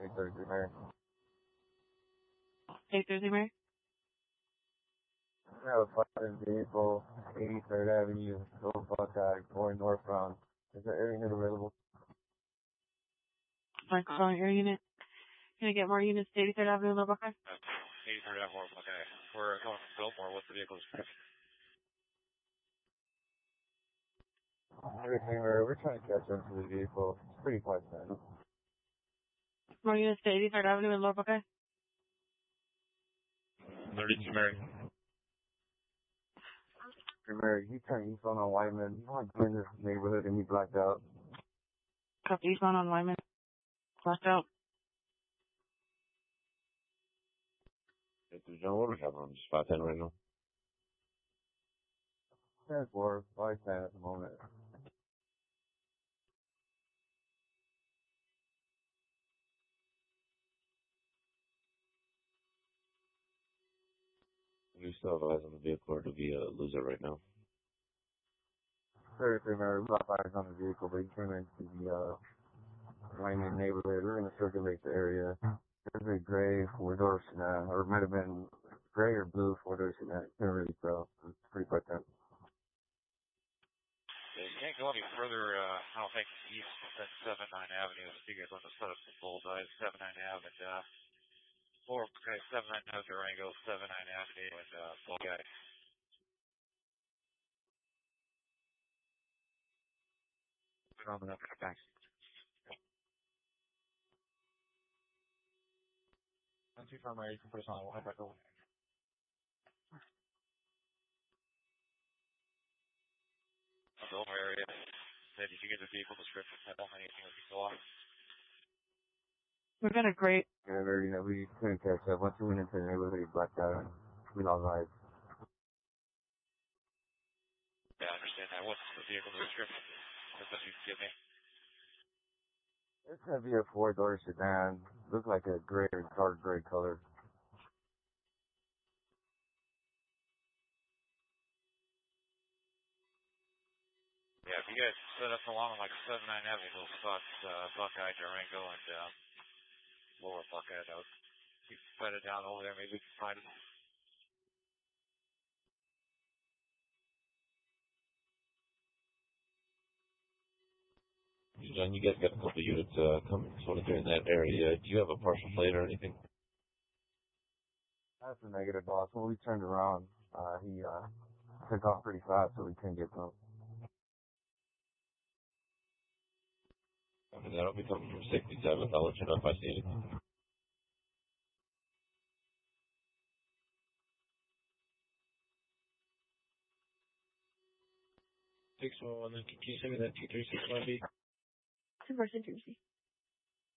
Thursday, Mary. Hey, Thursday, Mary? I have a fire vehicle, 83rd Avenue, Little Buckeye, going northbound. Is there area unit available? Fine, calling air unit. Can I get more units to 83rd Avenue, Little Buckeye? 83rd Avenue, okay. We're going from Biltmore. What's the vehicle description? Everything, we're trying to catch up to the vehicle. It's pretty quite sad. More units to 83rd Avenue in Lower Buckeye? 32 Mary. Mary, he turned eastbound on Whiteman. He went in this neighborhood and he blacked out. Copy eastbound on Lyman. Blacked out. John, what do we have on just 510 right now? 10-4, 510 at the moment. We still have eyes on the vehicle, or do we lose it right now? 33 Mary, we got fires on the vehicle, but he came into the Whiteman neighborhood. We're going to circulate the area. There's a gray four-door sedan, or it might have been gray or blue four-door sedan. Can't really tell. It's pretty quite that. You can't go any further, I don't think, east than 79 Avenue. If you guys want to set up some bullseyes, 79 Avenue, or okay, 79 Avenue, Durango, 79 Avenue, and Bullseye. Thanks. Not too far, Mary. You can put us on. We'll head back over. Biltmore area. Did you get the vehicle description? I don't know anything with you so on. We've got a great. Yeah, we couldn't catch up. Once we went into the neighborhood, he blacked out and we lost eyes. Yeah, I understand that. What's the vehicle description? That's what you can give me. It's going to be a four-door sedan. Looks like a gray or dark gray color. Yeah, if you guys set up along like 79 Avenue, those spots, Buckeye, Durango, and Lower Buckeye, that would keep it down over there. Maybe we can find it. John, you guys got a couple of units coming sort of in that area. Do you have a partial plate or anything? That's a negative, boss. When we turned around, he took off pretty fast, so we couldn't get to him. Okay, that'll be coming from 67. I'll let you know if I see anything. 611, can you send me that 2361B? 2%